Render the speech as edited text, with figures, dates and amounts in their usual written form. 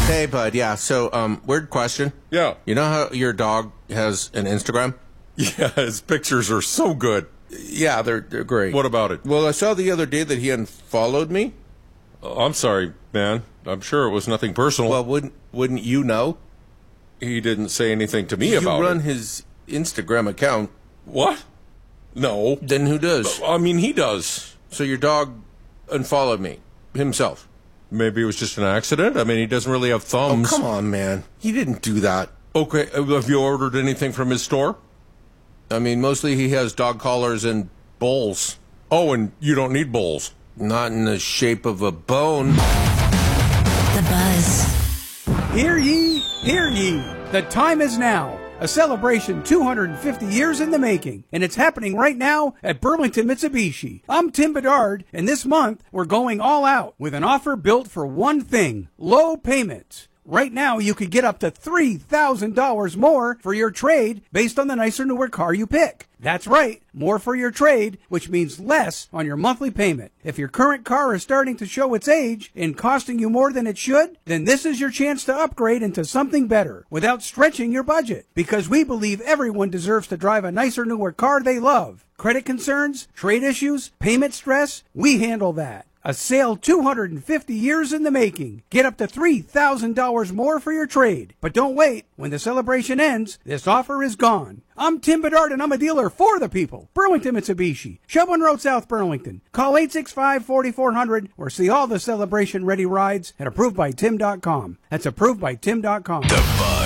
Hey, bud. Yeah. So, weird question. Yeah. You know how your dog has an Instagram? Yeah, his pictures are so good. Yeah, they're great. What about it? Well, I saw the other day that he unfollowed me. Oh, I'm sorry, man. I'm sure it was nothing personal. Well, wouldn't you know? He didn't say anything to me about it. You run his Instagram account. What? No. Then who does? I mean, he does. So your dog unfollowed me himself. Maybe it was just an accident. I mean, he doesn't really have thumbs. Oh, come on, man. He didn't do that. Okay, have you ordered anything from his store? I mean, mostly he has dog collars and bowls. Oh, and you don't need bowls. Not in the shape of a bone. The Buzz. Hear ye, hear ye. The time is now. A celebration 250 years in the making, and it's happening right now at Burlington Mitsubishi. I'm Tim Bedard, and this month we're going all out with an offer built for one thing: low payments. Right now, you could get up to $3,000 more for your trade based on the nicer, newer car you pick. That's right, more for your trade, which means less on your monthly payment. If your current car is starting to show its age and costing you more than it should, then this is your chance to upgrade into something better without stretching your budget. Because we believe everyone deserves to drive a nicer, newer car they love. Credit concerns, trade issues, payment stress, we handle that. A sale 250 years in the making. Get up to $3,000 more for your trade. But don't wait. When the celebration ends, this offer is gone. I'm Tim Bedard, and I'm a dealer for the people. Burlington Mitsubishi, Shelburne Road, South Burlington. Call 865-4400 or see all the celebration-ready rides at ApprovedByTim.com. That's ApprovedByTim.com. The Buzz.